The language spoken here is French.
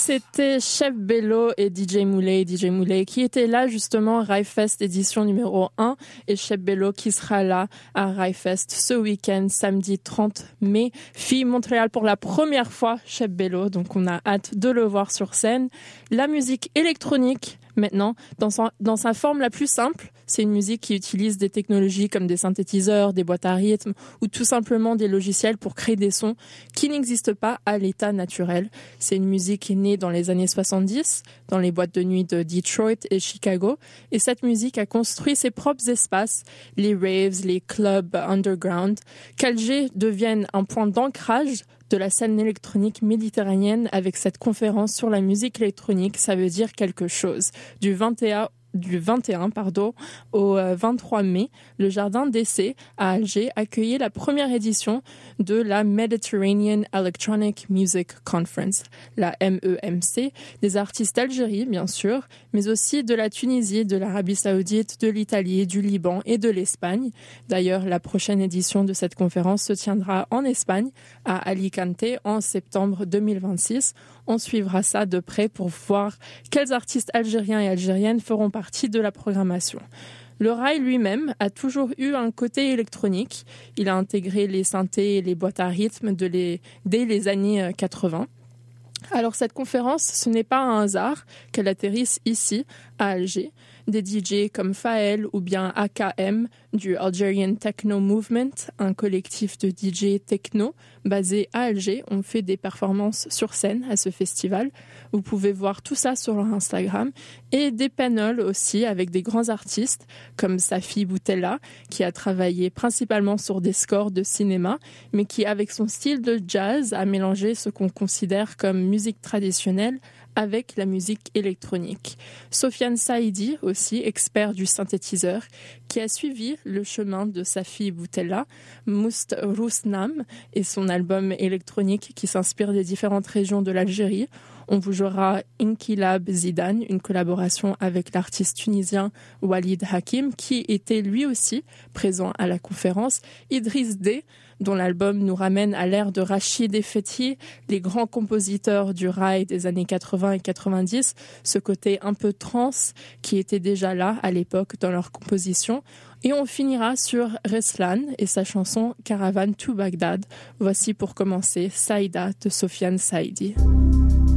C'était Chef Bello et DJ Moulay. DJ Moulay qui était là justement à Rivefest édition numéro 1 et Chef Bello qui sera là à Rivefest ce week-end, samedi 30 mai. Fille Montréal pour la première fois, Chef Bello. Donc on a hâte de le voir sur scène. La musique électronique, maintenant, dans sa forme la plus simple, c'est une musique qui utilise des technologies comme des synthétiseurs, des boîtes à rythme ou tout simplement des logiciels pour créer des sons qui n'existent pas à l'état naturel. C'est une musique qui est née dans les années 70, dans les boîtes de nuit de Detroit et Chicago. Et cette musique a construit ses propres espaces, les raves, les clubs underground, qu'Alger devienne un point d'ancrage de la scène électronique méditerranéenne avec cette conférence sur la musique électronique. Ça veut dire quelque chose. Du 21 au 23 mai, le Jardin d'Essai à Alger accueillait la première édition de la Mediterranean Electronic Music Conference, la MEMC, des artistes d'Algérie, bien sûr, mais aussi de la Tunisie, de l'Arabie Saoudite, de l'Italie, du Liban et de l'Espagne. D'ailleurs, la prochaine édition de cette conférence se tiendra en Espagne, à Alicante, en septembre 2026. On suivra ça de près pour voir quels artistes algériens et algériennes feront partie de la programmation. Le rail lui-même a toujours eu un côté électronique. Il a intégré les synthés et les boîtes à rythme dès les années 80. Alors cette conférence, ce n'est pas un hasard qu'elle atterrisse ici, à Alger. Des DJ comme Faël ou bien AKM du Algerian Techno Movement, un collectif de DJ techno basé à Alger, ont fait des performances sur scène à ce festival. Vous pouvez voir tout ça sur leur Instagram et des panels aussi avec des grands artistes comme Safi Boutella qui a travaillé principalement sur des scores de cinéma mais qui avec son style de jazz a mélangé ce qu'on considère comme musique traditionnelle avec la musique électronique. Sofiane Saïdi, aussi expert du synthétiseur, qui a suivi le chemin de Safi Boutella, Moust Rousnam et son album électronique qui s'inspire des différentes régions de l'Algérie. On vous jouera Inkilab Zidane, une collaboration avec l'artiste tunisien Walid Hakim, qui était lui aussi présent à la conférence. Idriss D, dont l'album nous ramène à l'ère de Rachid et Fethi, les grands compositeurs du rail des années 80 et 90, ce côté un peu trance qui était déjà là à l'époque dans leur composition. Et on finira sur Reslan et sa chanson Caravan to Bagdad. Voici pour commencer Saïda de Sofiane Saïdi.